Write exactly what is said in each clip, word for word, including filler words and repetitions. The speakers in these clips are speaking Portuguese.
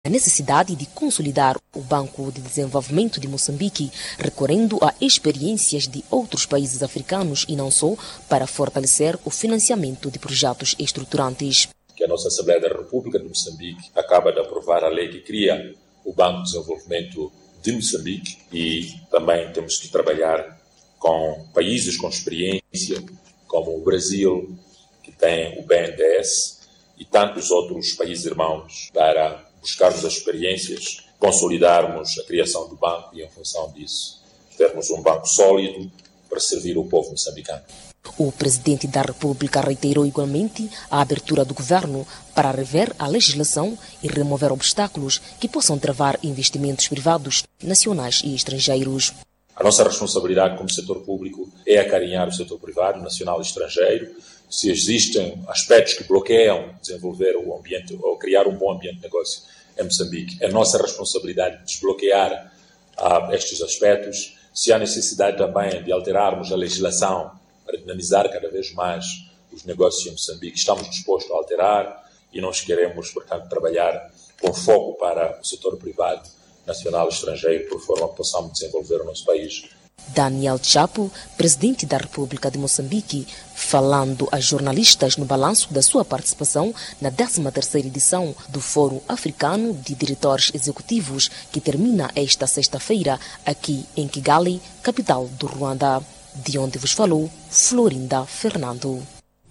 a necessidade de consolidar o Banco de Desenvolvimento de Moçambique, recorrendo a experiências de outros países africanos e não só, para fortalecer o financiamento de projetos estruturantes. Que a nossa Assembleia da República de Moçambique acaba de aprovar a lei que cria o Banco de Desenvolvimento de Moçambique e também temos que trabalhar com países com experiência, como o Brasil, que tem o B N D E S, e tantos outros países irmãos, para buscarmos as experiências, consolidarmos a criação do banco e, em função disso, termos um banco sólido para servir o povo moçambicano. O presidente da República reiterou igualmente a abertura do governo para rever a legislação e remover obstáculos que possam travar investimentos privados, nacionais e estrangeiros. A nossa responsabilidade como setor público é acarinhar o setor privado, nacional e estrangeiro. Se existem aspectos que bloqueiam desenvolver o ambiente ou criar um bom ambiente de negócio em Moçambique, é nossa responsabilidade desbloquear ah, estes aspectos. Se há necessidade também de alterarmos a legislação para dinamizar cada vez mais os negócios em Moçambique, estamos dispostos a alterar e nós queremos, portanto, trabalhar com foco para o setor privado, nacional e estrangeiro, por forma que possamos desenvolver o nosso país. Daniel Chapo, presidente da República de Moçambique, falando a jornalistas no balanço da sua participação na décima terceira edição do Fórum Africano de Diretores Executivos, que termina esta sexta-feira aqui em Kigali, capital do Ruanda. De onde vos falou, Florinda Fernando.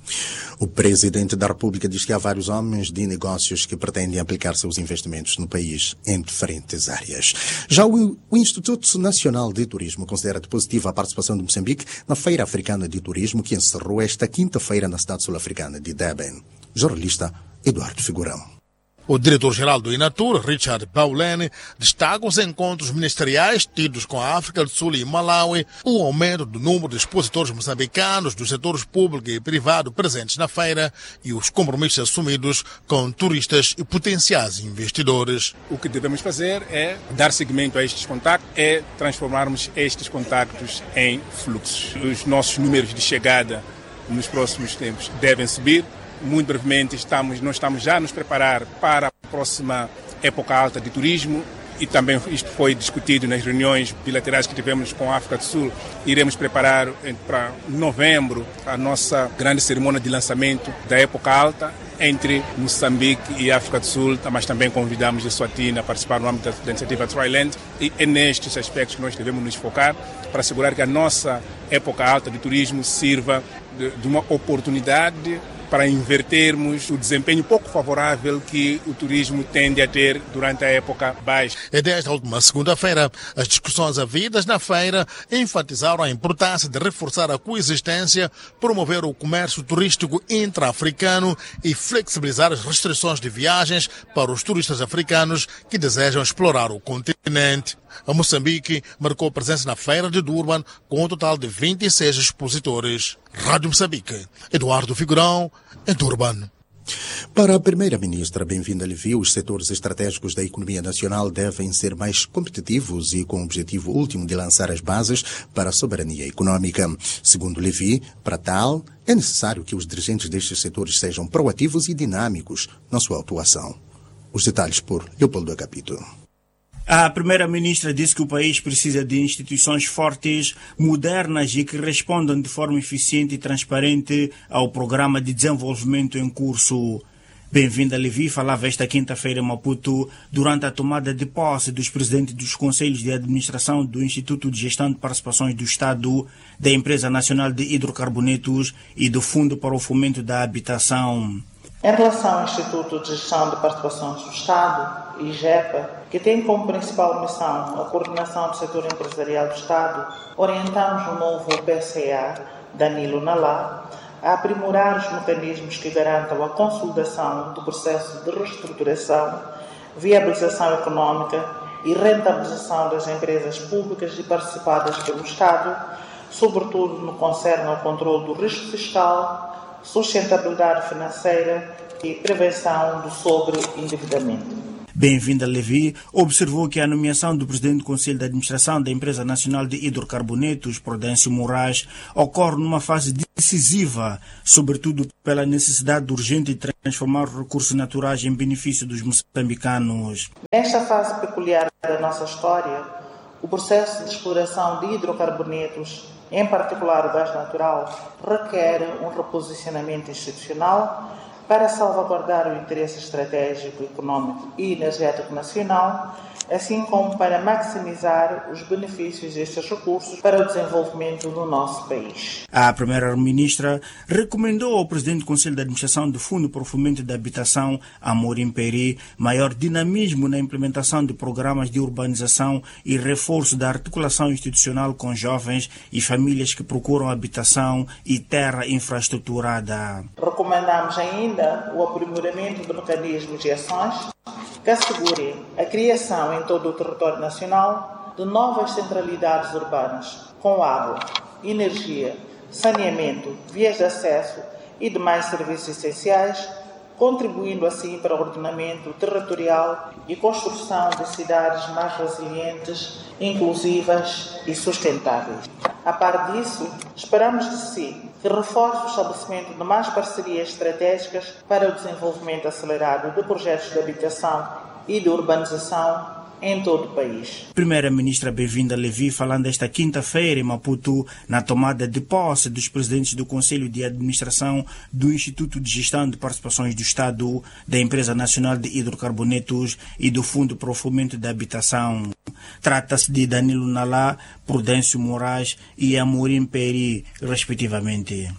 O presidente da República diz que há vários homens de negócios que pretendem aplicar seus investimentos no país em diferentes áreas. Já o, o Instituto Nacional de Turismo considera positiva a participação de Moçambique na Feira Africana de Turismo, que encerrou esta quinta-feira na cidade sul-africana de Durban. Jornalista Eduardo Figurão. O diretor-geral do Inatur, Richard Paulene, destaca os encontros ministeriais tidos com a África do Sul e Malawi, o aumento do número de expositores moçambicanos dos setores público e privado presentes na feira e os compromissos assumidos com turistas e potenciais investidores. O que devemos fazer é dar seguimento a estes contactos, é transformarmos estes contactos em fluxos. Os nossos números de chegada nos próximos tempos devem subir. Muito brevemente, estamos, nós estamos já a nos preparar para a próxima época alta de turismo e também isto foi discutido nas reuniões bilaterais que tivemos com a África do Sul. Iremos preparar para novembro a nossa grande cerimônia de lançamento da época alta entre Moçambique e África do Sul, mas também convidamos a Eswatini a participar no âmbito da iniciativa Triland e é nestes aspectos que nós devemos nos focar para assegurar que a nossa época alta de turismo sirva de, de uma oportunidade para invertermos o desempenho pouco favorável que o turismo tende a ter durante a época baixa. E desde a última segunda-feira, as discussões havidas na feira enfatizaram a importância de reforçar a coexistência, promover o comércio turístico intra-africano e flexibilizar as restrições de viagens para os turistas africanos que desejam explorar o continente. A Moçambique marcou presença na feira de Durban com um total de vinte e seis expositores. Rádio Moçambique, Eduardo Figurão, em Durban. Para a primeira-ministra Bem-vinda Levi, os setores estratégicos da economia nacional devem ser mais competitivos e com o objetivo último de lançar as bases para a soberania econômica. Segundo Levi, para tal, é necessário que os dirigentes destes setores sejam proativos e dinâmicos na sua atuação. Os detalhes por Leopoldo Agapito. A primeira-ministra disse que o país precisa de instituições fortes, modernas e que respondam de forma eficiente e transparente ao programa de desenvolvimento em curso. Bem-vinda Levi falava esta quinta-feira em Maputo durante a tomada de posse dos presidentes dos Conselhos de Administração do Instituto de Gestão de Participações do Estado, da Empresa Nacional de Hidrocarbonetos e do Fundo para o Fomento da Habitação. Em relação ao Instituto de Gestão de Participações do Estado, I G E P A, que tem como principal missão a coordenação do setor empresarial do Estado, orientamos o novo P C A, Danilo Nalá, a aprimorar os mecanismos que garantam a consolidação do processo de reestruturação, viabilização econômica e rentabilização das empresas públicas e participadas pelo Estado, sobretudo no que concerne ao controle do risco fiscal, sustentabilidade financeira e prevenção do sobreendividamento. Bem-vinda Levi observou que a nomeação do presidente do Conselho de Administração da Empresa Nacional de Hidrocarbonetos, Prudêncio Moraes, ocorre numa fase decisiva, sobretudo pela necessidade urgente de transformar os recursos naturais em benefício dos moçambicanos. Nesta fase peculiar da nossa história, o processo de exploração de hidrocarbonetos, em particular o gás natural, requer um reposicionamento institucional para salvaguardar o interesse estratégico, econômico e energético nacional, assim como para maximizar os benefícios destes recursos para o desenvolvimento do nosso país. A primeira-ministra recomendou ao presidente do Conselho de Administração do Fundo para o Fomento da Habitação, Amorim Peri, maior dinamismo na implementação de programas de urbanização e reforço da articulação institucional com jovens e famílias que procuram habitação e terra infraestruturada. Recomendamos ainda o aprimoramento de mecanismos e ações que assegurem a criação em todo o território nacional de novas centralidades urbanas com água, energia, saneamento, vias de acesso e demais serviços essenciais, contribuindo assim para o ordenamento territorial e construção de cidades mais resilientes, inclusivas e sustentáveis. A par disso, esperamos de si que reforce o estabelecimento de mais parcerias estratégicas para o desenvolvimento acelerado de projetos de habitação e de urbanização em todo o país. Primeira-ministra Bem-vinda Levi falando esta quinta-feira em Maputo na tomada de posse dos presidentes do Conselho de Administração do Instituto de Gestão de Participações do Estado, da Empresa Nacional de Hidrocarbonetos e do Fundo para o Fomento da Habitação. Trata-se de Danilo Nalá, Prudêncio Moraes e Amorim Peri, respectivamente.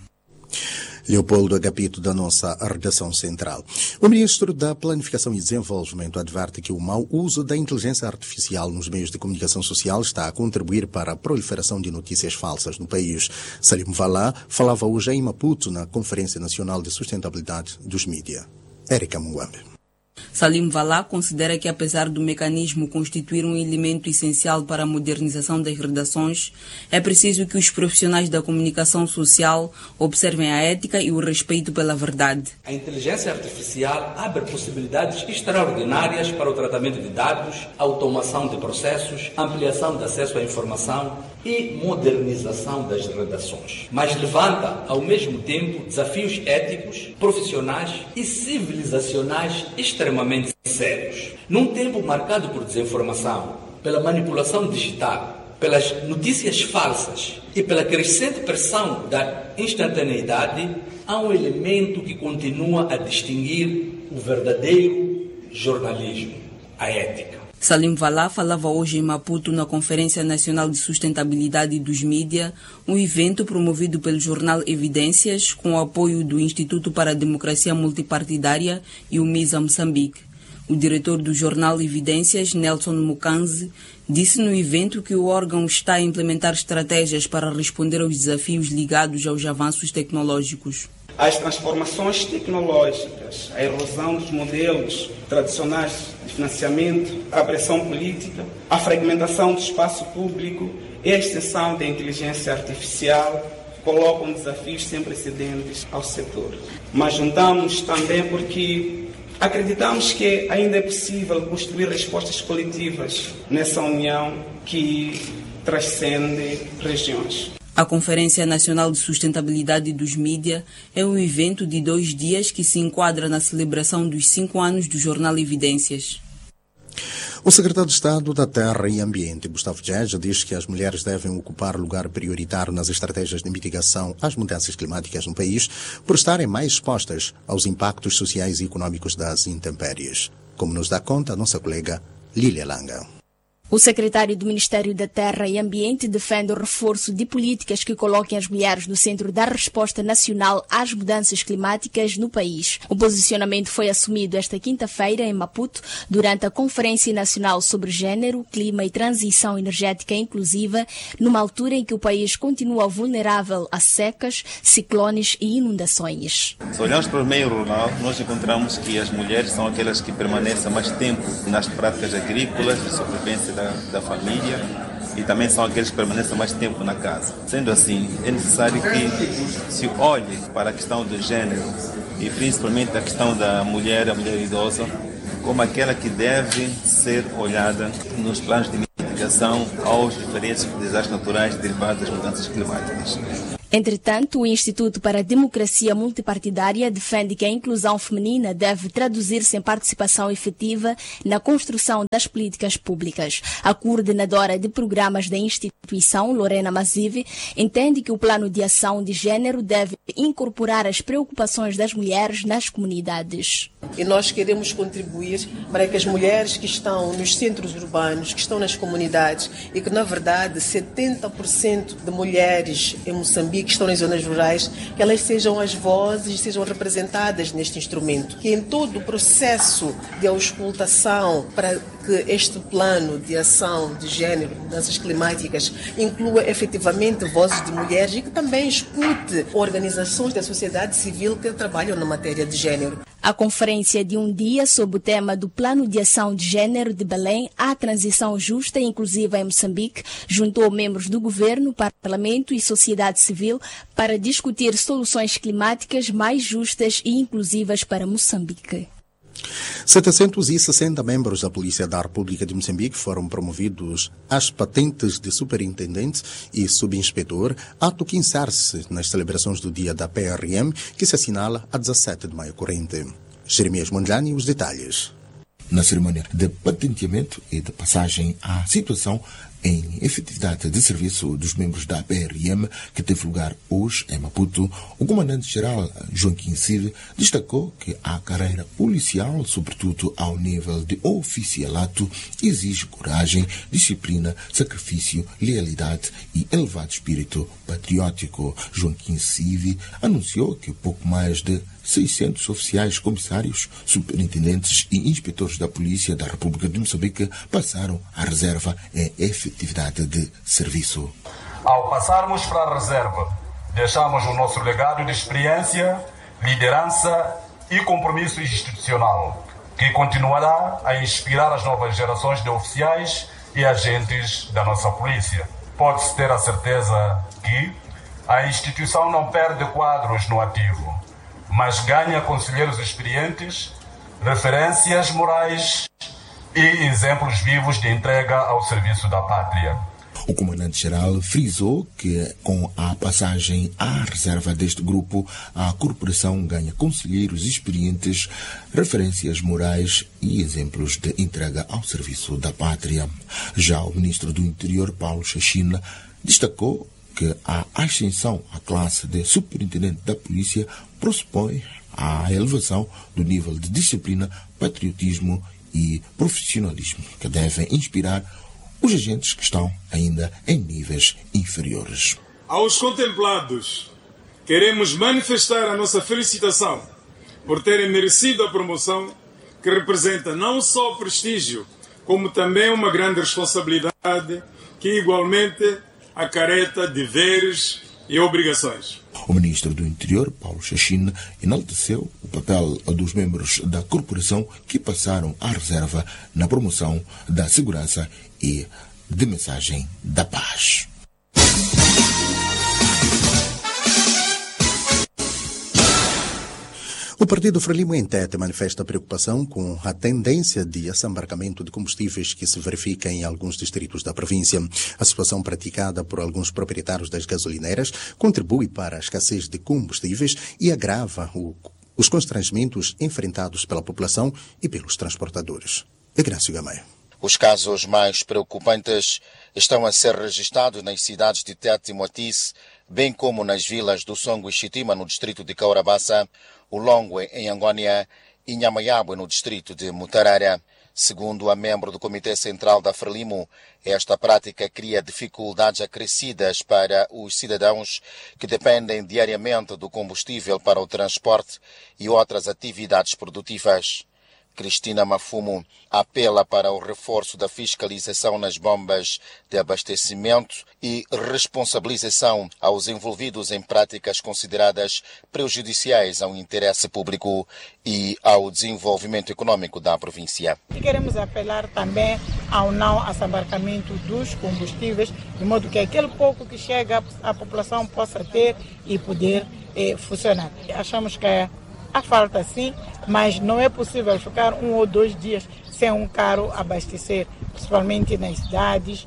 Leopoldo Agapito, da nossa redação central. O ministro da Planificação e Desenvolvimento adverte que o mau uso da inteligência artificial nos meios de comunicação social está a contribuir para a proliferação de notícias falsas no país. Salim Valá falava hoje em Maputo na Conferência Nacional de Sustentabilidade dos Mídia. Érica Munguambe. Salim Valá considera que, apesar do mecanismo constituir um elemento essencial para a modernização das redações, é preciso que os profissionais da comunicação social observem a ética e o respeito pela verdade. A inteligência artificial abre possibilidades extraordinárias para o tratamento de dados, automação de processos, ampliação de acesso à informação e modernização das redações. Mas levanta, ao mesmo tempo, desafios éticos, profissionais e civilizacionais extremamente sérios. Num tempo marcado por desinformação, pela manipulação digital, pelas notícias falsas e pela crescente pressão da instantaneidade, há um elemento que continua a distinguir o verdadeiro jornalismo, a ética. Salim Valá falava hoje em Maputo na Conferência Nacional de Sustentabilidade dos Mídia, um evento promovido pelo jornal Evidências com o apoio do Instituto para a Democracia Multipartidária e o MISA Moçambique. O diretor do jornal Evidências, Nelson Mukanzi, disse no evento que o órgão está a implementar estratégias para responder aos desafios ligados aos avanços tecnológicos. As transformações tecnológicas, a erosão dos modelos tradicionais de financiamento, a pressão política, a fragmentação do espaço público e a extensão da inteligência artificial colocam desafios sem precedentes ao setor. Mas juntamos também porque acreditamos que ainda é possível construir respostas coletivas nessa união que transcende regiões. A Conferência Nacional de Sustentabilidade dos Mídia é um evento de dois dias que se enquadra na celebração dos cinco anos do jornal Evidências. O secretário de Estado da Terra e Ambiente, Gustavo Geja, diz que as mulheres devem ocupar lugar prioritário nas estratégias de mitigação às mudanças climáticas no país por estarem mais expostas aos impactos sociais e econômicos das intempéries. Como nos dá conta a nossa colega Lília Langa. O secretário do Ministério da Terra e Ambiente defende o reforço de políticas que coloquem as mulheres no centro da resposta nacional às mudanças climáticas no país. O posicionamento foi assumido esta quinta-feira em Maputo durante a Conferência Nacional sobre Gênero, Clima e Transição Energética Inclusiva, numa altura em que o país continua vulnerável a secas, ciclones e inundações. Se olhamos para o meio rural, nós encontramos que as mulheres são aquelas que permanecem mais tempo nas práticas agrícolas de sobrevivência Da, da família e também são aqueles que permanecem mais tempo na casa. Sendo assim, é necessário que se olhe para a questão do gênero e principalmente a questão da mulher, a mulher idosa, como aquela que deve ser olhada nos planos de mitigação aos diferentes desastres naturais derivados das mudanças climáticas. Entretanto, o Instituto para a Democracia Multipartidária defende que a inclusão feminina deve traduzir-se em participação efetiva na construção das políticas públicas. A coordenadora de programas da instituição, Lorena Mazive, entende que o plano de ação de género deve incorporar as preocupações das mulheres nas comunidades. E nós queremos contribuir para que as mulheres que estão nos centros urbanos, que estão nas comunidades e que, na verdade, setenta por cento de mulheres em Moçambique que estão nas zonas rurais, que elas sejam as vozes, sejam representadas neste instrumento. Que em todo o processo de auscultação para que este plano de ação de género, mudanças climáticas, inclua efetivamente vozes de mulheres e que também escute organizações da sociedade civil que trabalham na matéria de género. A conferência de um dia sob o tema do Plano de Ação de Gênero de Belém à Transição Justa e Inclusiva em Moçambique juntou membros do governo, parlamento e sociedade civil para discutir soluções climáticas mais justas e inclusivas para Moçambique. setecentos e sessenta membros da Polícia da República de Moçambique foram promovidos às patentes de superintendente e subinspetor, ato que encerra-se nas celebrações do dia da P R M, que se assinala a dezassete de maio corrente. Jeremias Mondlane, os detalhes. Na cerimônia de patenteamento e de passagem à situação em efetividade de serviço dos membros da P R M, que teve lugar hoje em Maputo, o comandante-geral Joaquim Cive destacou que a carreira policial, sobretudo ao nível de oficialato, exige coragem, disciplina, sacrifício, lealidade e elevado espírito patriótico. Joaquim Cive anunciou que pouco mais de seiscentos oficiais, comissários, superintendentes e inspetores da Polícia da República de Moçambique passaram à reserva em efetividade de serviço. Ao passarmos para a reserva, deixamos o nosso legado de experiência, liderança e compromisso institucional, que continuará a inspirar as novas gerações de oficiais e agentes da nossa polícia. Pode-se ter a certeza que a instituição não perde quadros no ativo, mas ganha conselheiros experientes, referências morais e exemplos vivos de entrega ao serviço da pátria. O comandante-geral frisou que, com a passagem à reserva deste grupo, a corporação ganha conselheiros experientes, referências morais e exemplos de entrega ao serviço da pátria. Já o ministro do Interior, Paulo Chachina, destacou que a ascensão à classe de superintendente da polícia pressupõe a elevação do nível de disciplina, patriotismo e profissionalismo que devem inspirar os agentes que estão ainda em níveis inferiores. Aos contemplados, queremos manifestar a nossa felicitação por terem merecido a promoção que representa não só prestígio, como também uma grande responsabilidade que igualmente acarreta deveres e obrigações. O ministro do Interior, Paulo Chachina, enalteceu o papel dos membros da corporação que passaram à reserva na promoção da segurança e de mensagem da paz. O Partido Frelimo em Tete manifesta preocupação com a tendência de assambarcamento de combustíveis que se verifica em alguns distritos da província. A situação praticada por alguns proprietários das gasolineiras contribui para a escassez de combustíveis e agrava o, os constrangimentos enfrentados pela população e pelos transportadores. Egrácio Gamay. Os casos mais preocupantes estão a ser registrados nas cidades de Tete e Moatize, bem como nas vilas do Songo e Chitima, no distrito de Caurabassa, o Longwe, em Angônia, e Nhamayabwe, no distrito de Mutarara. Segundo a membro do Comitê Central da Frelimo, esta prática cria dificuldades acrescidas para os cidadãos que dependem diariamente do combustível para o transporte e outras atividades produtivas. Cristina Mafumo apela para o reforço da fiscalização nas bombas de abastecimento e responsabilização aos envolvidos em práticas consideradas prejudiciais ao interesse público e ao desenvolvimento econômico da província. E queremos apelar também ao não assambarcamento dos combustíveis, de modo que aquele pouco que chega a população possa ter e poder eh, funcionar. Achamos que Há falta sim, mas não é possível ficar um ou dois dias sem um carro abastecer, principalmente nas cidades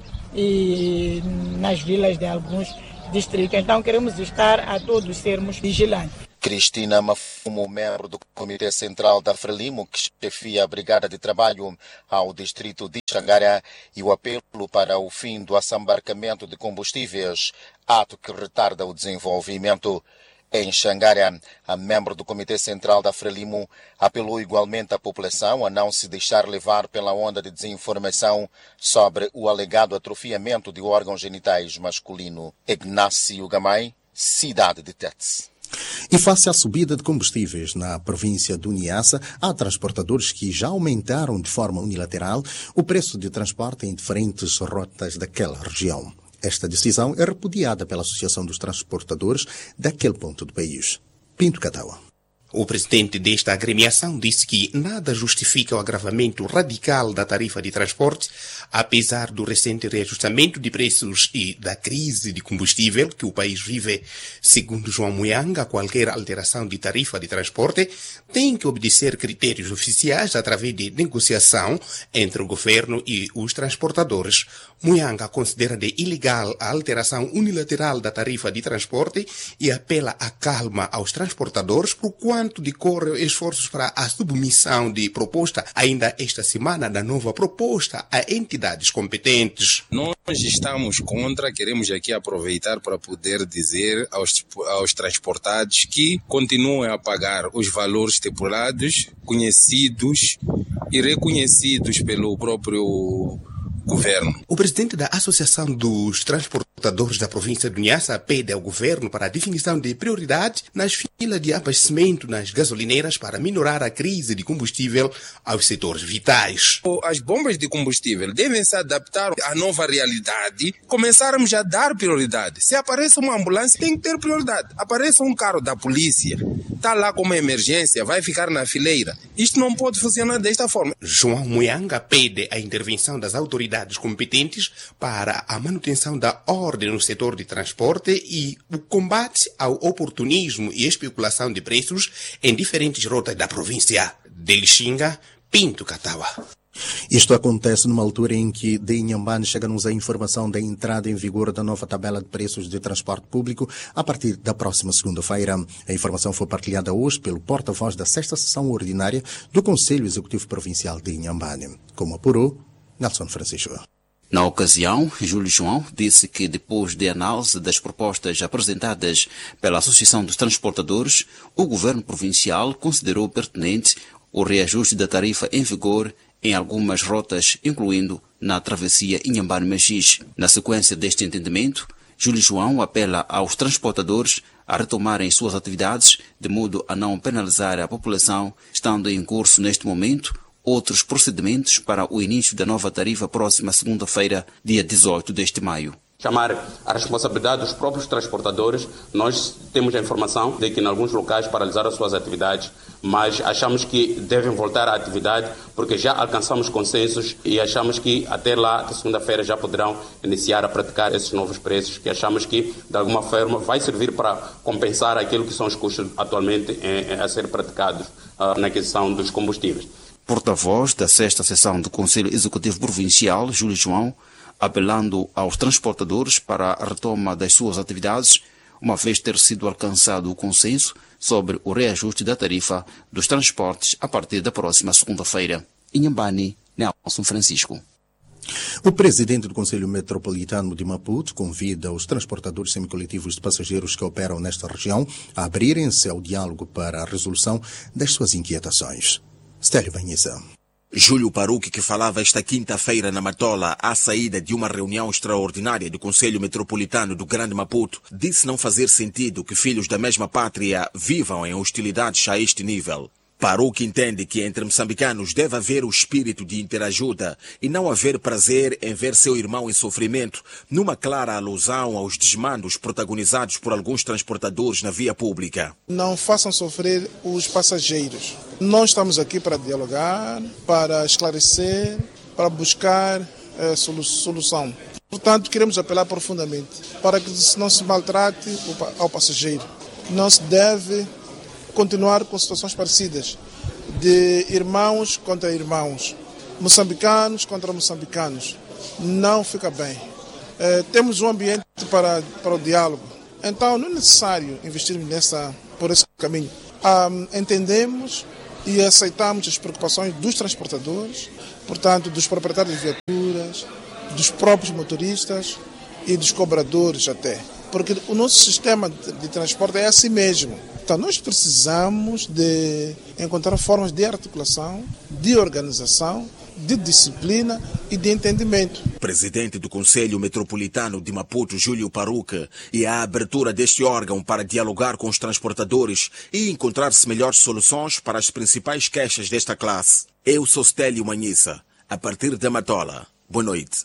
e nas vilas de alguns distritos. Então queremos estar a todos sermos vigilantes. Cristina Mafumo, membro do Comitê Central da Frelimo, que chefia a Brigada de Trabalho ao distrito de Xangara, e o apelo para o fim do assambarcamento de combustíveis, ato que retarda o desenvolvimento. Em Xangara, a membro do Comitê Central da Frelimo apelou igualmente à população a não se deixar levar pela onda de desinformação sobre o alegado atrofiamento de órgãos genitais masculino. Ignácio Gamay, cidade de Tete. E face à subida de combustíveis na província do Niassa, há transportadores que já aumentaram de forma unilateral o preço de transporte em diferentes rotas daquela região. Esta decisão é repudiada pela Associação dos Transportadores daquele ponto do país. Pinto Cataua. O presidente desta agremiação disse que nada justifica o agravamento radical da tarifa de transporte, apesar do recente reajustamento de preços e da crise de combustível que o país vive. Segundo João Muyanga, qualquer alteração de tarifa de transporte tem que obedecer critérios oficiais através de negociação entre o governo e os transportadores. Muyanga considera de ilegal a alteração unilateral da tarifa de transporte e apela à calma aos transportadores por quanto decorrem esforços para a submissão de proposta ainda esta semana da nova proposta a entidades competentes. Nós estamos contra, queremos aqui aproveitar para poder dizer aos, aos transportados que continuem a pagar os valores estipulados, conhecidos e reconhecidos pelo próprio governo. O presidente da Associação dos Transportadores da província do Niassa pede ao governo para a definição de prioridade nas filas de abastecimento nas gasolineiras para minorar a crise de combustível aos setores vitais. As bombas de combustível devem se adaptar à nova realidade, começarmos a dar prioridade. Se aparece uma ambulância, tem que ter prioridade. Aparece um carro da polícia, está lá com uma emergência, vai ficar na fileira. Isto não pode funcionar desta forma. João Muyanga pede a intervenção das autoridades competentes para a manutenção da ordem no setor de transporte e o combate ao oportunismo e especulação de preços em diferentes rotas da província. De Lixinga, Pinto Cataua. Isto acontece numa altura em que de Inhambane chega-nos a informação da entrada em vigor da nova tabela de preços de transporte público a partir da próxima segunda-feira. A informação foi partilhada hoje pelo porta-voz da sexta sessão ordinária do Conselho Executivo Provincial de Inhambane. Como apurou Nelson Francisco. Na ocasião, Júlio João disse que depois de análise das propostas apresentadas pela Associação dos Transportadores, o governo provincial considerou pertinente o reajuste da tarifa em vigor em algumas rotas, incluindo na travessia Inhambane-Machis. Na sequência deste entendimento, Júlio João apela aos transportadores a retomarem suas atividades de modo a não penalizar a população, estando em curso neste momento outros procedimentos para o início da nova tarifa próxima segunda-feira, dia dezoito deste maio. Chamar a responsabilidade dos próprios transportadores. Nós temos a informação de que em alguns locais paralisaram as suas atividades, mas achamos que devem voltar à atividade porque já alcançamos consensos e achamos que até lá, até segunda-feira, já poderão iniciar a praticar esses novos preços, que achamos que de alguma forma vai servir para compensar aquilo que são os custos atualmente em, em, a ser praticados uh, na aquisição dos combustíveis. Porta-voz da sexta sessão do Conselho Executivo Provincial, Júlio João, apelando aos transportadores para a retoma das suas atividades, uma vez ter sido alcançado o consenso sobre o reajuste da tarifa dos transportes a partir da próxima segunda-feira. Inhambane, Nelson Francisco. O presidente do Conselho Metropolitano de Maputo convida os transportadores semicoletivos de passageiros que operam nesta região a abrirem-se ao diálogo para a resolução das suas inquietações. Stélio Banhisa. Júlio Paruque, que falava esta quinta-feira na Matola, à saída de uma reunião extraordinária do Conselho Metropolitano do Grande Maputo, disse não fazer sentido que filhos da mesma pátria vivam em hostilidades a este nível. Paruque entende que entre moçambicanos deve haver o espírito de interajuda e não haver prazer em ver seu irmão em sofrimento, numa clara alusão aos desmandos protagonizados por alguns transportadores na via pública. Não façam sofrer os passageiros. Nós estamos aqui para dialogar, para esclarecer, para buscar eh, solu- solução. Portanto, queremos apelar profundamente para que não se maltrate ao passageiro. Não se deve continuar com situações parecidas, de irmãos contra irmãos, moçambicanos contra moçambicanos. Não fica bem. É, temos um ambiente para, para o diálogo. Então não é necessário investirmos nessa, por esse caminho. Um, entendemos e aceitamos as preocupações dos transportadores, portanto, dos proprietários de viaturas, dos próprios motoristas e dos cobradores até. Porque o nosso sistema de transporte é assim mesmo. Então, nós precisamos de encontrar formas de articulação, de organização, de disciplina e de entendimento. Presidente do Conselho Metropolitano de Maputo, Júlio Paruca, e a abertura deste órgão para dialogar com os transportadores e encontrar-se melhores soluções para as principais queixas desta classe. Eu sou Stélio Manhissa, a partir da Matola. Boa noite.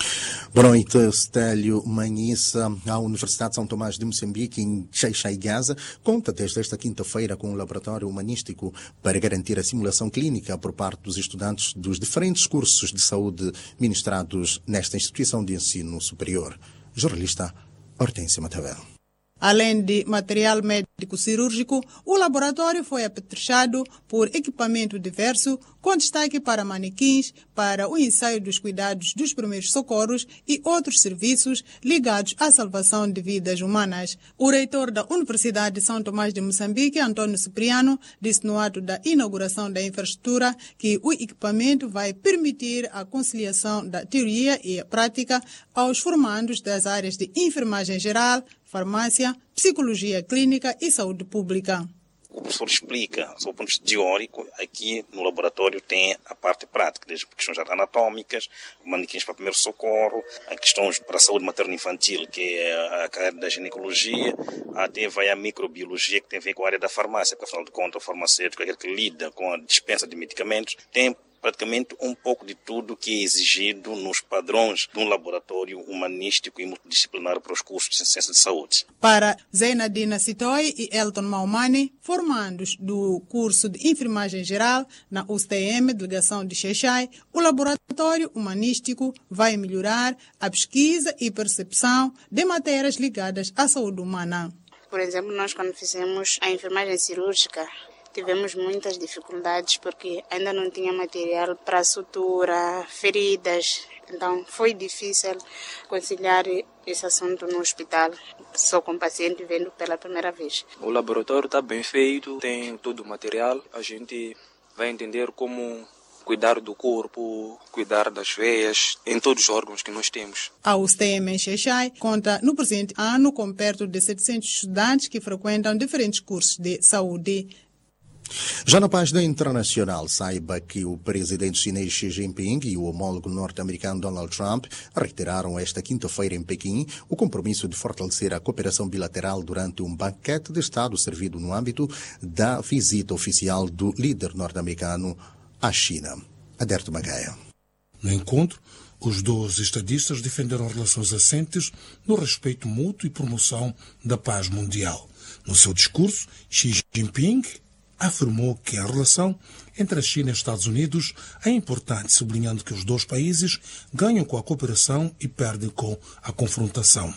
Boa noite, Stélio Manhissa. A Universidade de São Tomás de Moçambique, em Xai-Xai-Gaza, conta desde esta quinta-feira com um laboratório humanístico para garantir a simulação clínica por parte dos estudantes dos diferentes cursos de saúde ministrados nesta instituição de ensino superior. Jornalista Hortência Matavel. Além de material médico cirúrgico, o laboratório foi apetrechado por equipamento diverso, com destaque para manequins, para o ensaio dos cuidados dos primeiros socorros e outros serviços ligados à salvação de vidas humanas. O reitor da Universidade de São Tomás de Moçambique, Antônio Cipriano, disse no ato da inauguração da infraestrutura que o equipamento vai permitir a conciliação da teoria e a prática aos formandos das áreas de enfermagem geral, farmácia, psicologia clínica e saúde pública. O professor explica, sob o ponto de vista teórico, aqui no laboratório tem a parte prática, desde questões anatômicas, manequins para primeiro socorro, a questões para a saúde materno-infantil, que é a área da ginecologia, até vai a microbiologia, que tem a ver com a área da farmácia, porque afinal de contas o farmacêutico é aquele que lida com a dispensa de medicamentos, tem praticamente um pouco de tudo que é exigido nos padrões de um laboratório humanístico e multidisciplinar para os cursos de ciência de saúde. Para Zeinadina Sitoi e Elton Maumani, formandos do curso de enfermagem geral na U S T M, delegação de Xai-Xai, o laboratório humanístico vai melhorar a pesquisa e percepção de matérias ligadas à saúde humana. Por exemplo, nós quando fizemos a enfermagem cirúrgica, tivemos muitas dificuldades porque ainda não tinha material para sutura, feridas. Então foi difícil conciliar esse assunto no hospital, só com o paciente vendo pela primeira vez. O laboratório está bem feito, tem todo o material. A gente vai entender como cuidar do corpo, cuidar das veias, em todos os órgãos que nós temos. A U S T M em Xai-Xai conta no presente ano com perto de setecentos estudantes que frequentam diferentes cursos de saúde. Já na página internacional, saiba que o presidente chinês Xi Jinping e o homólogo norte-americano Donald Trump reiteraram esta quinta-feira em Pequim o compromisso de fortalecer a cooperação bilateral durante um banquete de Estado servido no âmbito da visita oficial do líder norte-americano à China. Aderto Magaia. No encontro, os dois estadistas defenderam relações assentes no respeito mútuo e promoção da paz mundial. No seu discurso, Xi Jinping afirmou que a relação entre a China e os Estados Unidos é importante, sublinhando que os dois países ganham com a cooperação e perdem com a confrontação.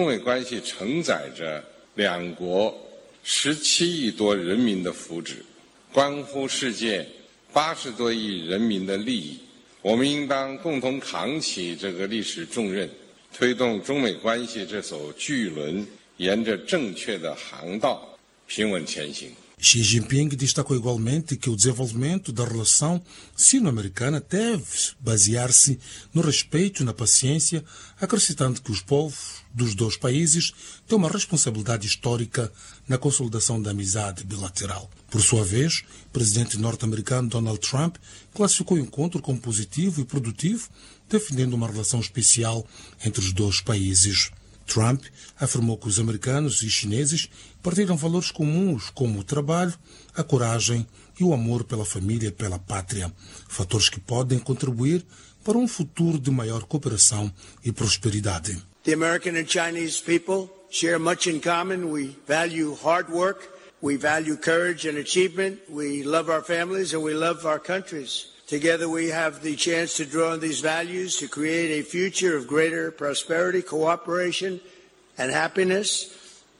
Xi Jinping destacou igualmente que o desenvolvimento da relação sino-americana deve basear-se no respeito e na paciência, acrescentando que os povos dos dois países têm uma responsabilidade histórica na consolidação da amizade bilateral. Por sua vez, o presidente norte-americano Donald Trump classificou o encontro como positivo e produtivo, defendendo uma relação especial entre os dois países. Trump afirmou que os americanos e chineses partilham valores comuns como o trabalho, a coragem e o amor pela família e pela pátria, fatores que podem contribuir para um futuro de maior cooperação e prosperidade. The American and Chinese people share much in common. We value hard work, we value courage and achievement, we love our families and we love our countries. Together we have the chance to draw on these values to create a future of greater prosperity, cooperation and happiness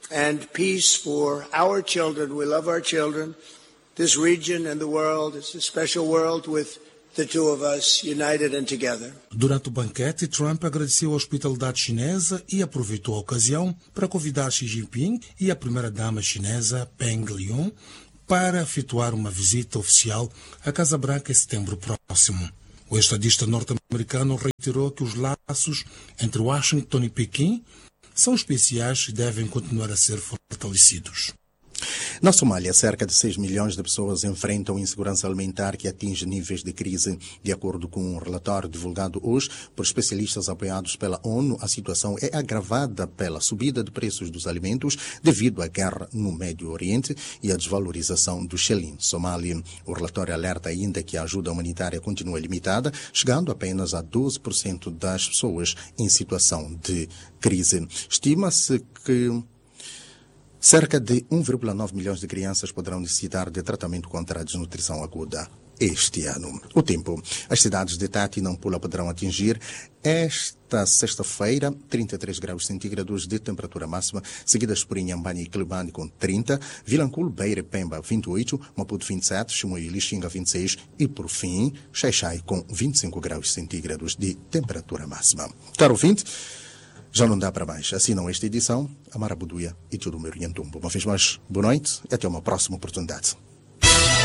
and peace for our children. We love our children. This region and the world is a special world with the two of us united and together. Durante o banquete, Trump agradeceu a hospitalidade chinesa e aproveitou a ocasião para convidar Xi Jinping e a primeira-dama chinesa Peng Liyuan para efetuar uma visita oficial à Casa Branca em setembro próximo. O estadista norte-americano reiterou que os laços entre Washington e Pequim são especiais e devem continuar a ser fortalecidos. Na Somália, cerca de seis milhões de pessoas enfrentam insegurança alimentar que atinge níveis de crise. De acordo com um relatório divulgado hoje por especialistas apoiados pela ONU, a situação é agravada pela subida de preços dos alimentos devido à guerra no Médio Oriente e à desvalorização do shilling somali. O relatório alerta ainda que a ajuda humanitária continua limitada, chegando apenas a doze por cento das pessoas em situação de crise. Estima-se que cerca de um vírgula nove milhões de crianças poderão necessitar de tratamento contra a desnutrição aguda este ano. O tempo. As cidades de Tati e Nampula poderão atingir esta sexta-feira trinta e três graus centígrados de temperatura máxima, seguidas por Inhambane e Quelimane com trinta, Vilanculo, Beira e Pemba vinte e oito, Maputo vinte e sete, Chimoio e Lixinga vinte e seis e, por fim, Xai-Xai com vinte e cinco graus centígrados de temperatura máxima. Caro ouvinte, já não dá para mais. Assinam esta edição, Amara Buduia e tudo o meu Orientumbo. Uma vez mais, boa noite e até uma próxima oportunidade.